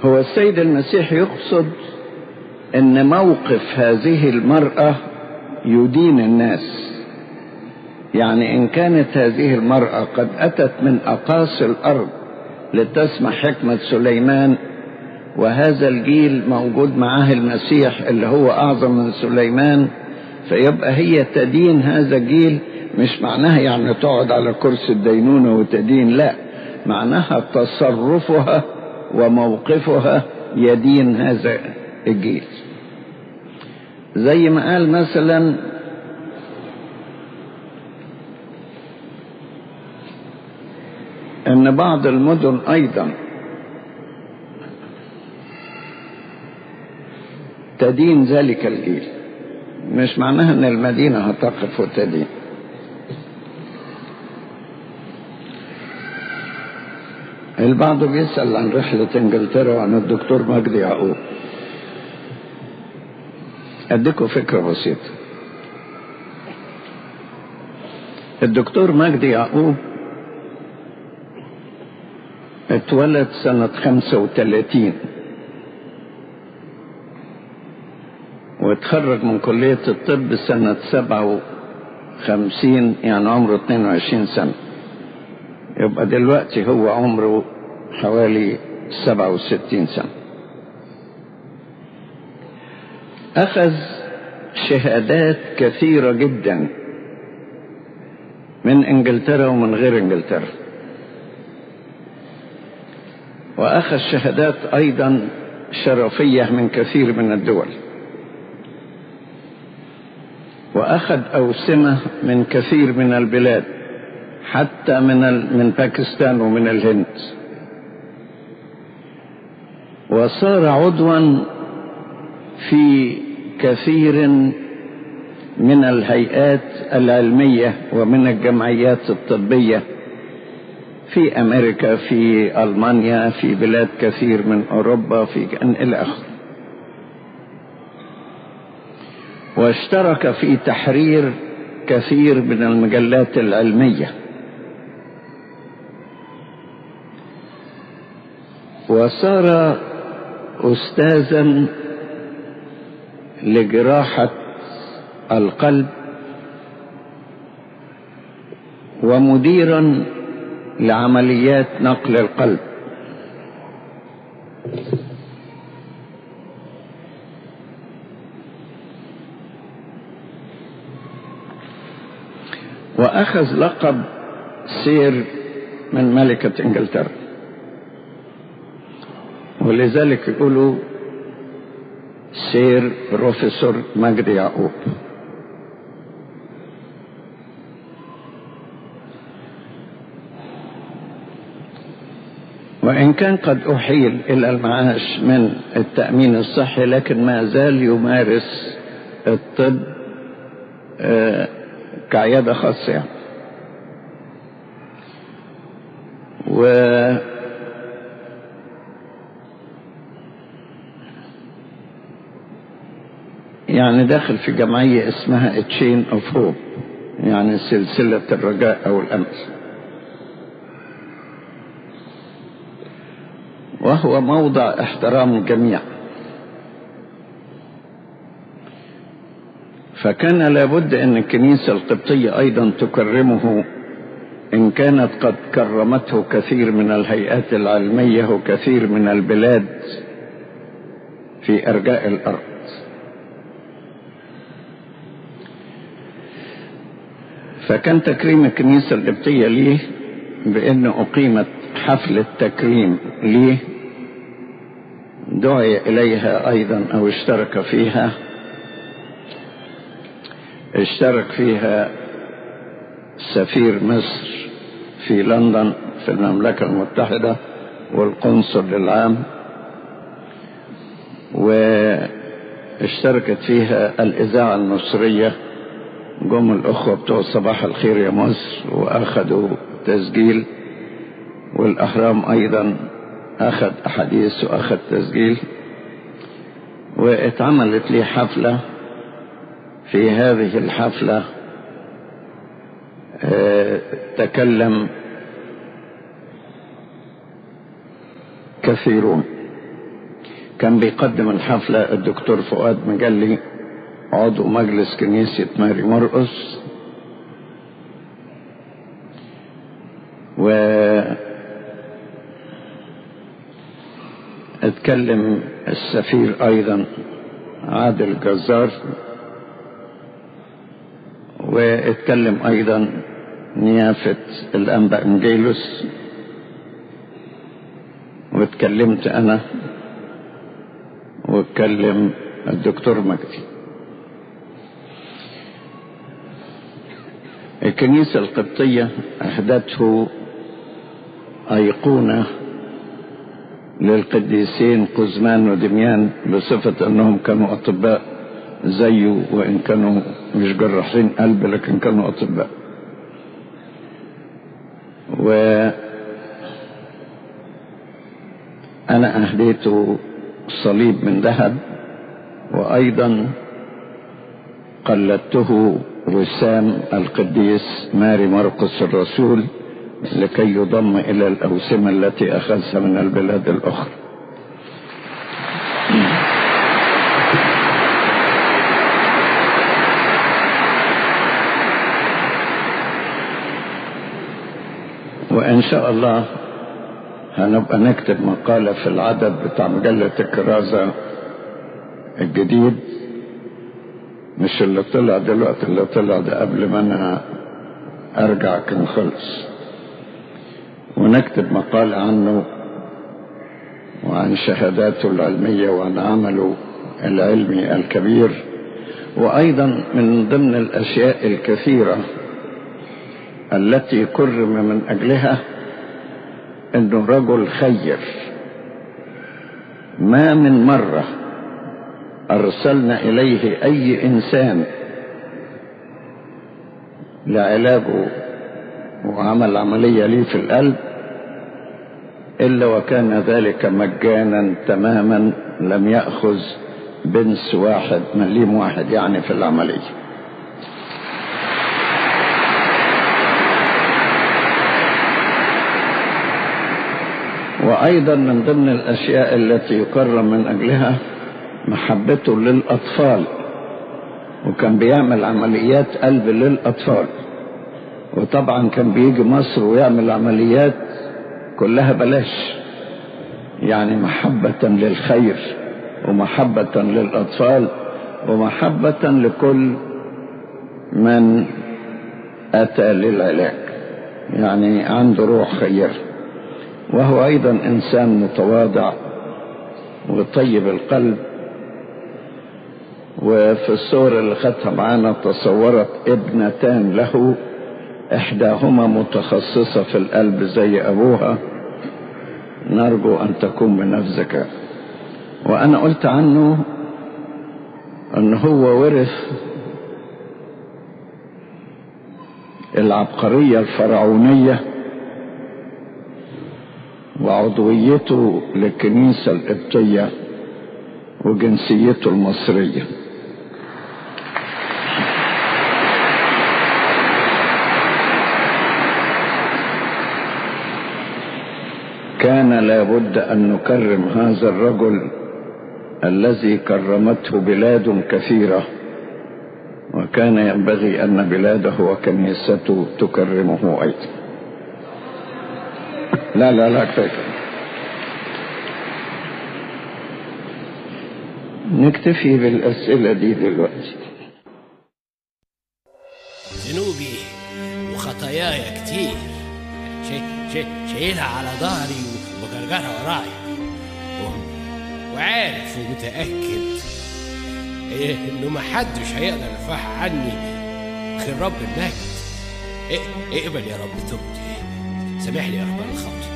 هو السيد المسيح يقصد ان موقف هذه المرأة يدين الناس. يعني ان كانت هذه المرأة قد اتت من اقاصي الارض لتسمع حكمة سليمان، وهذا الجيل موجود معاه المسيح اللي هو اعظم من سليمان، فيبقى هي تدين هذا الجيل. مش معناها يعني تقعد على كرسي الدينونة وتدين، لا، معناها تصرفها وموقفها يدين هذا الجيل. زي ما قال مثلا ان بعض المدن ايضا تدين ذلك الجيل، مش معناها ان المدينة هتقف وتدين. البعض بيسأل عن رحلة انجلترا وعن الدكتور مجدي يعقوب. اديكم فكرة بسيطة. الدكتور مجدي يعقوب اتولد سنة 35 واتخرج من كلية الطب سنة 57، يعني عمره 22 سنة. يبقى دلوقتي هو عمره حوالي 67 سنة. أخذ شهادات كثيرة جدا من إنجلترا ومن غير إنجلترا، وأخذ شهادات أيضا شرفية من كثير من الدول، وأخذ أوسمة من كثير من البلاد، حتى من باكستان ومن الهند، وصار عضوا في كثير من الهيئات العلمية ومن الجمعيات الطبية في أمريكا، في ألمانيا، في بلاد كثير من أوروبا، في إلى آخره. واشترك في تحرير كثير من المجلات العلمية، وصار أستاذا لجراحة القلب ومديرا لعمليات نقل القلب. وأخذ لقب سير من ملكة إنجلترا، ولذلك يقولوا سير بروفيسور مجدي يعقوب. وإن كان قد أحيل إلى المعاش من التأمين الصحي، لكن ما زال يمارس الطب كعيادة خاصة يعني. يعني داخل في جمعية اسمها Chain of Hope، يعني سلسلة الرجاء أو الأمل. وهو موضع احترام الجميع، فكان لابد أن الكنيسة القبطية أيضا تكرمه، إن كانت قد كرمته كثير من الهيئات العلمية وكثير من البلاد في أرجاء الأرض. فكان تكريم الكنيسة القبطية ليه بأن أقيمت حفلة تكريم ليه، دعي إليها أيضا أو اشترك فيها سفير مصر في لندن في المملكة المتحدة والقنصل العام، واشتركت فيها الإذاعة المصرية. جم الأخوة بتوع صباح الخير يا مصر وأخذوا تسجيل، والأهرام أيضا أخذ أحاديث وأخذ تسجيل، واتعملت لي حفلة. في هذه الحفلة تكلم كثيرون. كان بيقدم الحفلة الدكتور فؤاد مجلي عضو مجلس كنيسة ماري مرقس، اتكلم السفير ايضا عادل جزار، واتكلم ايضا نيافة الانبا انجيلوس، واتكلمت انا، واتكلم الدكتور مجدي. الكنيسة القبطية اهدته ايقونة للقديسين قزمان ودميان بصفة انهم كانوا اطباء زيه، وان كانوا مش جراحين قلب لكن كانوا اطباء. وانا اهديته صليب من ذهب، وايضا قلدته وسام القديس ماري مرقس الرسول لكي يضم الى الاوسمة التي اخذها من البلاد الاخرى. وان شاء الله هنبقى نكتب مقالة في العدد بتاع مجلة الكرازة الجديد، مش اللي طلع دلوقتي، اللي طلع ده قبل ما انا ارجع كان خلص، ونكتب مقالة عنه وعن شهاداته العلمية وعن عمله العلمي الكبير. وأيضا من ضمن الأشياء الكثيرة التي كرم من أجلها أنه رجل خير. ما من مرة أرسلنا إليه أي إنسان لعلاجه وعمل عملية ليه في القلب إلا وكان ذلك مجانا تماما، لم يأخذ بنس واحد مليم واحد يعني في العملية. وأيضا من ضمن الأشياء التي يكرم من أجلها محبته للأطفال، وكان بيعمل عمليات قلب للأطفال، وطبعا كان بيجي مصر ويعمل عمليات كلها بلاش، يعني محبة للخير ومحبة للأطفال ومحبة لكل من أتى للعلاج، يعني عنده روح خير. وهو أيضا إنسان متواضع وطيب القلب. وفي الصور اللي خدتها معانا تصورت ابنتان له، إحداهما متخصصة في القلب زي أبوها، نرجو أن تكون من نفسك. وأنا قلت عنه أن هو ورث العبقرية الفرعونية وعضويته للكنيسة القبطية وجنسيته المصرية. كان لابد أن نكرم هذا الرجل الذي كرمته بلاد كثيرة، وكان ينبغي أن بلاده وكنيسته تكرمه أيضا. لا كفاية. نكتفي بالأسئلة دي دلوقتي. ذنوبي وخطاياي كتير شايلها على ظهري وبجرجرها وراي، وعارف ومتأكد انه محدش هيقدر يرفعها عني غير رب المجد. اقبل يا رب توبتي، سامحني يا رب الخطأ.